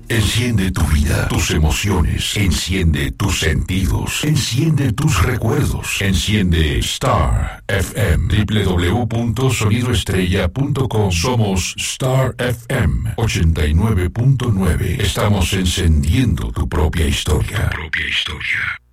Enciende tu vida, tus emociones, enciende tus sentidos, enciende tus recuerdos, enciende Star FM, www.sonidoestrella.com. Somos Star FM 89.9. Estamos encendiendo tu propia historia. Tu propia historia.